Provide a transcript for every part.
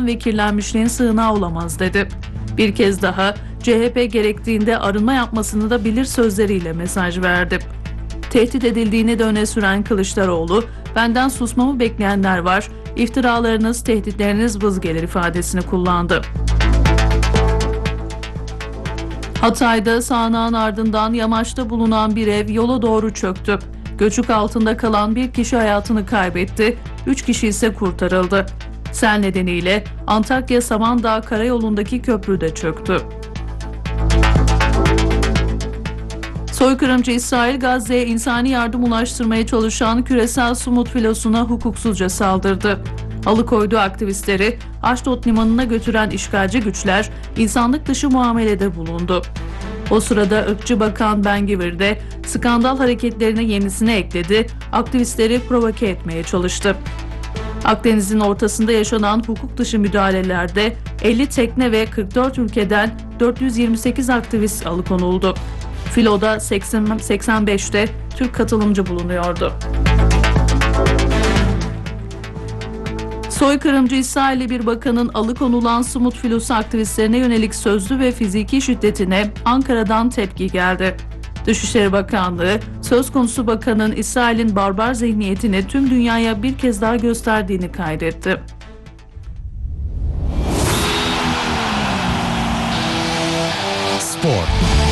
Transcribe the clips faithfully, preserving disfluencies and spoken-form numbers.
ve kirlenmişliğin sığınağı olamaz dedi. Bir kez daha C H P gerektiğinde arınma yapmasını da bilir sözleriyle mesaj verdi. Tehdit edildiğini de öne süren Kılıçdaroğlu, "Benden susmamı bekleyenler var, iftiralarınız, tehditleriniz vız gelir" ifadesini kullandı. Hatay'da sağanağın ardından yamaçta bulunan bir ev yola doğru çöktü. Göçük altında kalan bir kişi hayatını kaybetti, üç kişi ise kurtarıldı. Sel nedeniyle Antakya-Samandağ karayolundaki köprü de çöktü. Soykırımcı İsrail, Gazze'ye insani yardım ulaştırmaya çalışan küresel Sumut filosuna hukuksuzca saldırdı. Alıkoyduğu aktivistleri Aşdod limanına götüren işgalci güçler insanlık dışı muamelede bulundu. O sırada ırkçı Bakan Ben-Gvir de skandal hareketlerine yenisini ekledi, aktivistleri provoke etmeye çalıştı. Akdeniz'in ortasında yaşanan hukuk dışı müdahalelerde elli tekne ve kırk dört ülkeden dört yüz yirmi sekiz aktivist alıkonuldu. Filoda seksen beşte Türk katılımcı bulunuyordu. Soykırımcı İsrailli bir bakanın alıkonulan Sumut filosu aktivistlerine yönelik sözlü ve fiziki şiddetine Ankara'dan tepki geldi. Dışişleri Bakanlığı, söz konusu bakanın İsrail'in barbar zihniyetini tüm dünyaya bir kez daha gösterdiğini kaydetti. Spor.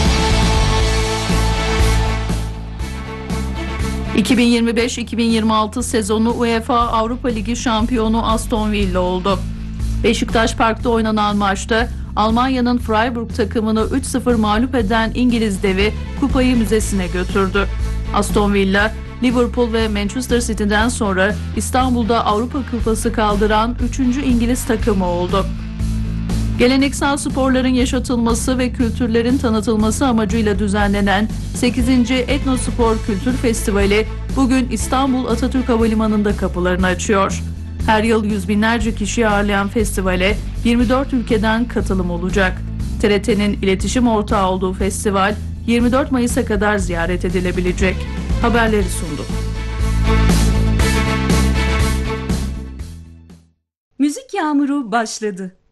iki bin yirmi beş iki bin yirmi altı sezonu UEFA Avrupa Ligi şampiyonu Aston Villa oldu. Beşiktaş Park'ta oynanan maçta Almanya'nın Freiburg takımını üç sıfır mağlup eden İngiliz devi kupayı müzesine götürdü. Aston Villa, Liverpool ve Manchester City'den sonra İstanbul'da Avrupa Kupası kaldıran üçüncü İngiliz takımı oldu. Geleneksel sporların yaşatılması ve kültürlerin tanıtılması amacıyla düzenlenen sekizinci Etnospor Kültür Festivali bugün İstanbul Atatürk Havalimanı'nda kapılarını açıyor. Her yıl yüz binlerce kişiyi ağırlayan festivale yirmi dört ülkeden katılım olacak. T R T'nin iletişim ortağı olduğu festival yirmi dört Mayıs'a kadar ziyaret edilebilecek. Haberleri sundu. Müzik yağmuru başladı.